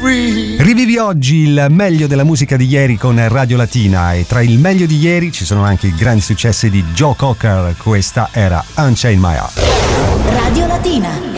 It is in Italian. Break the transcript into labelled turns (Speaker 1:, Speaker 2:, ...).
Speaker 1: Rivivi oggi il meglio della musica di ieri con Radio Latina, e tra il meglio di ieri ci sono anche i grandi successi di Joe Cocker. Questa era Unchain My Heart.
Speaker 2: Radio Latina.